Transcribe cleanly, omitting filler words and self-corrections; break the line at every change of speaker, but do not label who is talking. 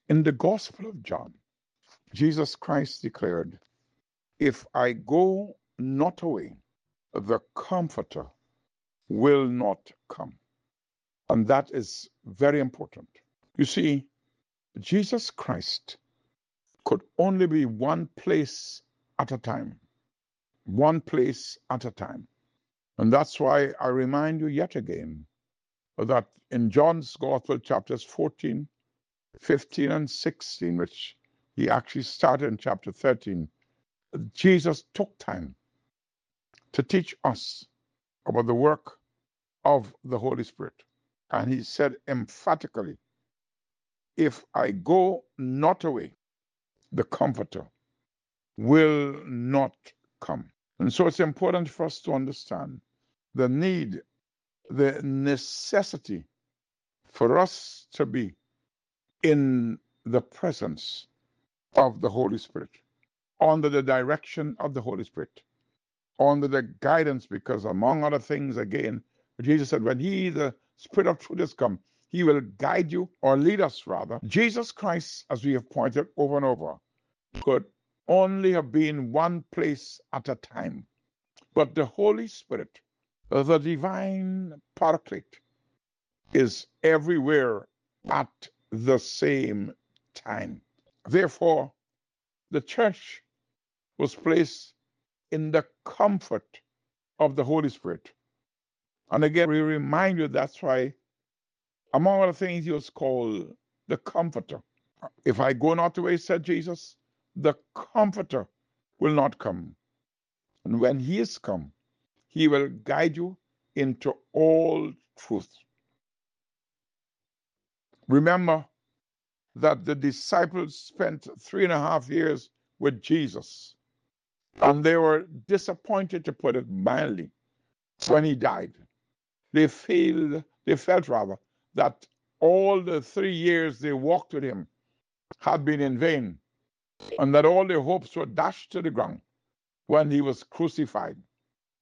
In the Gospel of John, Jesus Christ declared, "If I go not away, the Comforter will not come." And that is very important. You see, Jesus Christ could only be one place at a time, one place at a time. And that's why I remind you yet again that in John's Gospel, chapters 14, 15, and 16, which he actually started in chapter 13, Jesus took time to teach us about the work of the Holy Spirit. And he said emphatically, "If I go not away, the Comforter will not come." And so it's important for us to understand the need, the necessity for us to be in the presence of the Holy Spirit, under the direction of the Holy Spirit, under the guidance, because among other things, again, Jesus said, when he, the Spirit of truth, is come, he will guide you, or lead us rather. Jesus Christ, as we have pointed over and over, could only have been one place at a time. But the Holy Spirit, the divine paraclete, is everywhere at the same time. Therefore, the church was placed in the comfort of the Holy Spirit. And again, we remind you that's why, among other things, he was called the Comforter. If I go not away, said Jesus, the Comforter will not come. And when he is come, he will guide you into all truth. Remember that the disciples spent 3.5 years with Jesus, and they were disappointed, to put it mildly, when he died. They felt rather that all the 3 years they walked with him had been in vain, and that all their hopes were dashed to the ground when he was crucified.